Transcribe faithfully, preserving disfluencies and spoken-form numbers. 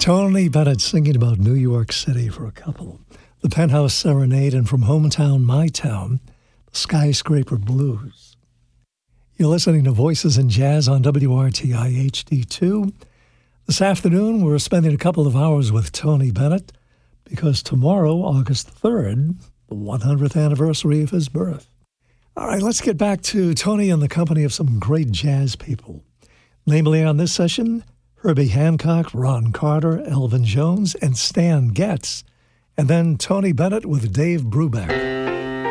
Tony Bennett singing about New York City for a couple. The Penthouse Serenade, and from Hometown, My Town, the Skyscraper Blues. You're listening to Voices in Jazz on W R T I H D two. This afternoon, we're spending a couple of hours with Tony Bennett because tomorrow, August third, the one hundredth anniversary of his birth. All right, let's get back to Tony in the company of some great jazz people. Namely on this session, Herbie Hancock, Ron Carter, Elvin Jones, and Stan Getz. And then Tony Bennett with Dave Brubeck.